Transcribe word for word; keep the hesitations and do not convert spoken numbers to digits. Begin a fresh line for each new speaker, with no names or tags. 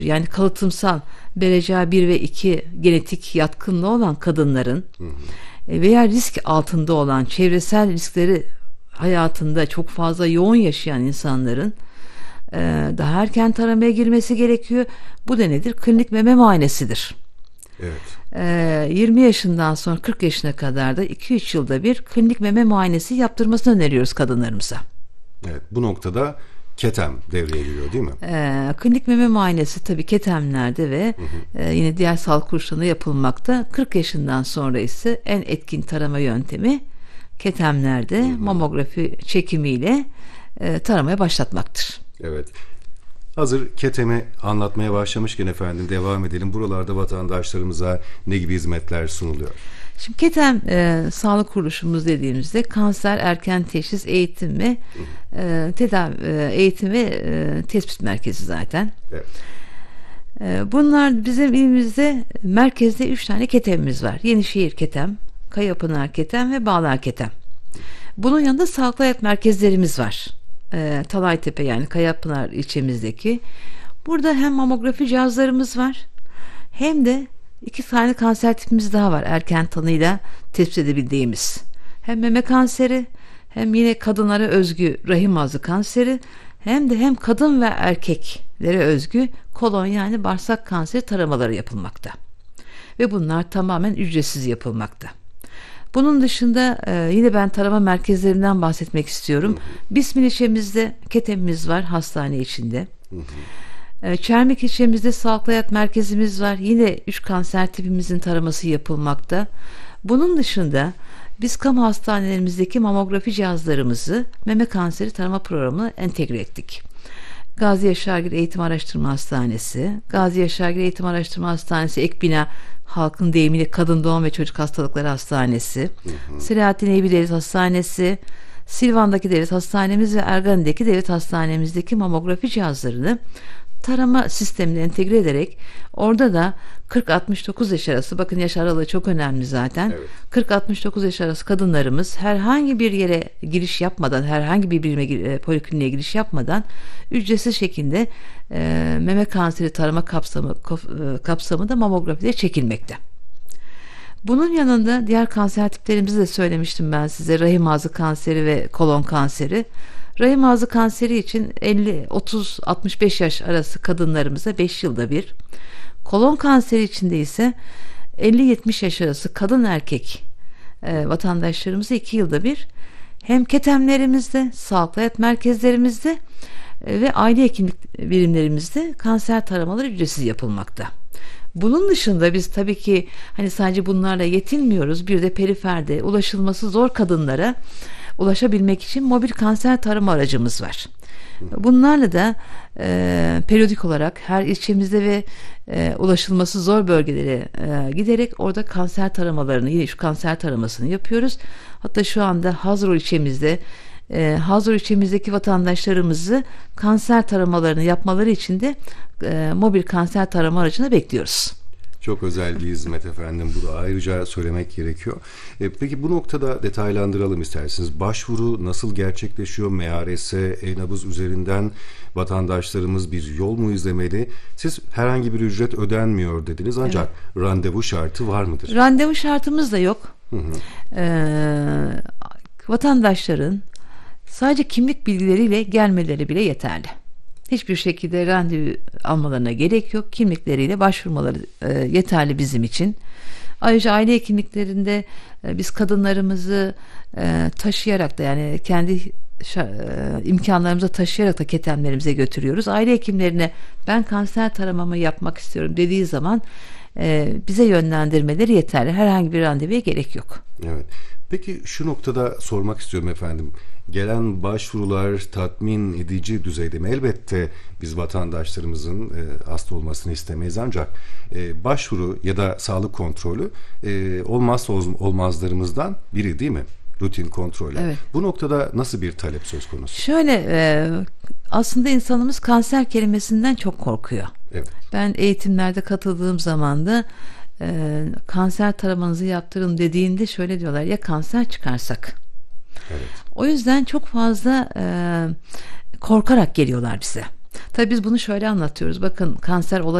Yani kalıtımsal B R C A bir ve iki genetik yatkınlığı olan kadınların hı hı. veya risk altında olan, çevresel riskleri hayatında çok fazla yoğun yaşayan insanların e, daha erken taramaya girmesi gerekiyor. Bu da nedir? Klinik meme muayenesidir.
Evet.
E, yirmi yaşından sonra kırk yaşına kadar da iki üç yılda bir klinik meme muayenesi yaptırmasını öneriyoruz kadınlarımıza.
Evet, bu noktada ketem devreye giriyor değil mi?
E, klinik meme muayenesi tabii ketemlerde ve hı hı. E, yine diğer sağlık kuruluşlarında yapılmakta. kırk yaşından sonra ise en etkin tarama yöntemi ketemlerde hı hı. mamografi çekimiyle e, taramaya başlatmaktır.
Evet. Hazır ketemi anlatmaya başlamışken efendim devam edelim. Buralarda vatandaşlarımıza ne gibi hizmetler sunuluyor?
Şimdi ketem e, sağlık kuruluşumuz dediğimizde kanser erken teşhis eğitim ve e, tedavi e, eğitim ve e, tespit merkezi zaten.
Evet.
E, bunlar bizim ilimizde merkezde üç tane ketemimiz var. Yenişehir ketem, Kayapınar ketem ve Bağlar ketem. Bunun yanında sağlıklı hayat merkezlerimiz var. E, Talaytepe yani Kayapınar ilçemizdeki. Burada hem mamografi cihazlarımız var hem de İki tane kanser tipimiz daha var erken tanıyla tespit edebildiğimiz. Hem meme kanseri hem yine kadınlara özgü rahim ağzı kanseri hem de hem kadın ve erkeklere özgü kolon yani bağırsak kanseri taramaları yapılmakta. Ve bunlar tamamen ücretsiz yapılmakta. Bunun dışında e, yine ben tarama merkezlerinden bahsetmek istiyorum. Bismil ilçemizde ketemimiz var hastane içinde. Hı hı. Çermik ilçemizde sağlıklı hayat merkezimiz var. Yine üç kanser tipimizin taraması yapılmakta. Bunun dışında biz kamu hastanelerimizdeki mamografi cihazlarımızı meme kanseri tarama programına entegre ettik. Gazi Yaşargil Eğitim Araştırma Hastanesi, Gazi Yaşargil Eğitim Araştırma Hastanesi ek bina halkın deyimiyle Kadın Doğum ve Çocuk Hastalıkları Hastanesi, hı hı. Selahattin Eyüp Devlet Hastanesi, Silvan'daki devlet hastanemiz ve Ergani'deki devlet hastanemizdeki mamografi cihazlarını tarama sistemine entegre ederek orada da kırk altmış dokuz yaş arası, bakın yaş aralığı çok önemli zaten. Evet. kırk altmış dokuz yaş arası kadınlarımız herhangi bir yere giriş yapmadan, herhangi bir birime polikliniğe giriş yapmadan ücretsiz şekilde e, meme kanseri tarama kapsamı kapsamı da mamografide çekilmekte. Bunun yanında diğer kanser tiplerimizi de söylemiştim ben size. Rahim ağzı kanseri ve kolon kanseri. Rahim ağzı kanseri için elli otuz altmış beş yaş arası kadınlarımıza beş yılda bir. Kolon kanseri içinde ise elli yetmiş yaş arası kadın erkek e, vatandaşlarımıza iki yılda bir. Hem ketemlerimizde, sağlıklı hayat merkezlerimizde e, ve aile hekimlik birimlerimizde kanser taramaları ücretsiz yapılmakta. Bunun dışında biz tabii ki hani sadece bunlarla yetinmiyoruz. Bir de periferde ulaşılması zor kadınlara ulaşabilmek için mobil kanser tarama aracımız var. Bunlarla da e, periyodik olarak her ilçemizde ve e, ulaşılması zor bölgelere e, giderek orada kanser taramalarını, yine şu kanser taramasını yapıyoruz. Hatta şu anda Hazrol ilçemizde e, Hazrol ilçemizdeki vatandaşlarımızı kanser taramalarını yapmaları için de e, mobil kanser tarama aracını bekliyoruz.
Çok özel bir hizmet efendim. Bu da ayrıca söylemek gerekiyor. E, peki bu noktada detaylandıralım isterseniz. Başvuru nasıl gerçekleşiyor? M A R S, e-nabız üzerinden vatandaşlarımız bir yol mu izlemeli? Siz herhangi bir ücret ödenmiyor dediniz ancak evet. randevu şartı var mıdır?
Randevu şartımız da yok.
Hı hı.
Ee, vatandaşların sadece kimlik bilgileriyle gelmeleri bile yeterli. Hiçbir şekilde randevu almalarına gerek yok. Kimlikleriyle başvurmaları e, yeterli bizim için. Ayrıca aile hekimliklerinde e, biz kadınlarımızı e, taşıyarak da yani kendi e, imkanlarımıza taşıyarak da ketemlerimize götürüyoruz. Aile hekimlerine ben kanser taramamı yapmak istiyorum dediği zaman e, bize yönlendirmeleri yeterli. Herhangi bir randevuya gerek yok.
Evet. Peki şu noktada sormak istiyorum efendim. Gelen başvurular tatmin edici düzeyde mi? Elbette biz vatandaşlarımızın e, hasta olmasını istemeyiz ancak e, başvuru ya da sağlık kontrolü e, olmazsa olmazlarımızdan biri değil mi? Rutin kontroller.
Evet.
Bu noktada nasıl bir talep söz konusu?
Şöyle e, aslında insanımız kanser kelimesinden çok korkuyor.
Evet.
Ben eğitimlerde katıldığım zaman da e, kanser taramanızı yaptırın dediğinde şöyle diyorlar, ya kanser çıkarsak?
Evet.
O yüzden çok fazla e, korkarak geliyorlar bize. Tabii biz bunu şöyle anlatıyoruz. Bakın kanser olabilir.